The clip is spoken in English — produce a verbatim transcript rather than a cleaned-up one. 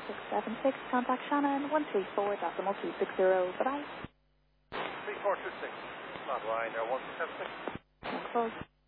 six seven six, contact Shannon, one three four, decimal two six zero. Bye-bye. three four two six, not line, one six seven six. Close.